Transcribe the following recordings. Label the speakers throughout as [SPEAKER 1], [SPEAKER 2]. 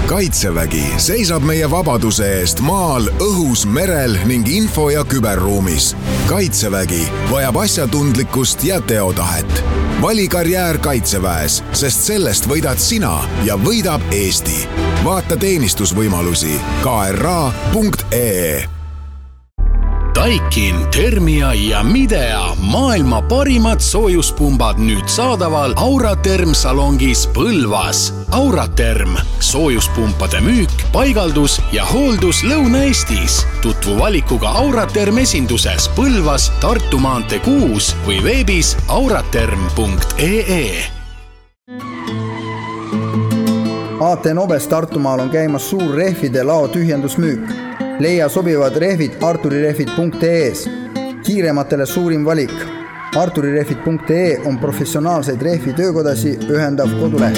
[SPEAKER 1] Kaitsevägi seisab meie vabaduse eest maal, õhus, merel ning info- ja küberruumis. Kaitsevägi vajab asjatundlikkust ja teotahet. Vali karjäär Kaitseväes, sest sellest võidad sina ja võidab Eesti. Vaata teenistusvõimalusi kra.ee.
[SPEAKER 2] Daikin, Thermia ja Midea maailma parimad soojuspumbad nüüd saadaval Auraterm salongis Põlvas. Auraterm, soojuspumpade müük, paigaldus ja hooldus Lõuna-Eestis. Tutvu valikuga Auraterm esinduses Põlvas, Tartu maantee 6 või veebis auraterm.ee.
[SPEAKER 3] AT Nobes Tartumaal on käimas suur rehvide lao tühjendusmüük. Leia sobivad rehvid arturirehvid.ee-s. Kiirematele suurim valik. arturirehvid.ee on professionaalseid rehvi töökodasi ühendav koduleht.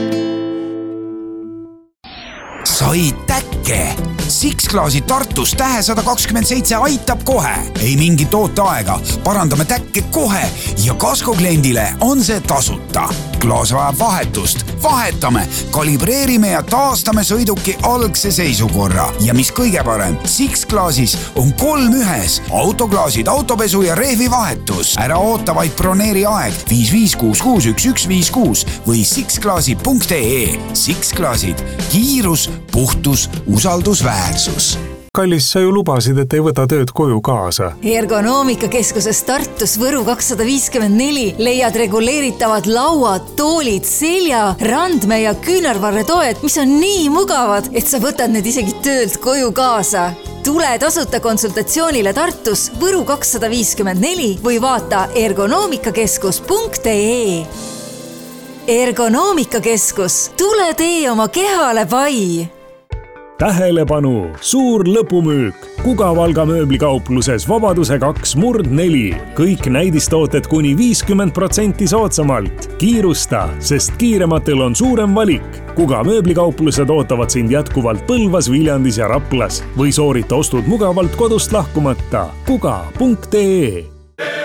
[SPEAKER 4] Sai täkke! Sixglaasi Tartus tähe 127 aitab kohe. Ei mingit ooteaega. Parandame täkke kohe ja kaskokliendile on see tasuta. Klaas vajab vahetust. Vahetame, kalibreerime ja taastame sõiduki algse seisukorra. Ja mis kõige parem, Sixglaasis on 3 ühes. Autoklaasid, autopesu ja rehvi vahetus. Ära oota vaid broneeri aeg 55661156 või sixglaasi.ee. Sixglaasid, kiirus, puhtus, usaldusväärsus.
[SPEAKER 5] Kallis, sa ju lubasid, et ei võta tööd koju kaasa.
[SPEAKER 6] Ergonoomikakeskuses Tartus Võru 254 leiad reguleeritavad lauad, toolid, selja, randme ja küünarvarretoed, mis on nii mugavad, et sa võtad need isegi töölt koju kaasa. Tule tasuta konsultatsioonile Tartus Võru 254 või vaata ergonoomikakeskus.ee. Ergonoomikakeskus, tule tee oma kehale pai!
[SPEAKER 7] Tähelepanu, suur lõpumüük. Kuga Valga mööblikaupluses Vabaduse 2/4. Kõik näidistooted kuni 50% soodsamalt. Kiirusta, sest kiirematel on suurem valik. Kuga mööblikauplused ootavad sind jätkuvalt Põlvas, Viljandis ja Raplas või soorita ostud mugavalt kodust lahkumata. Kuga.ee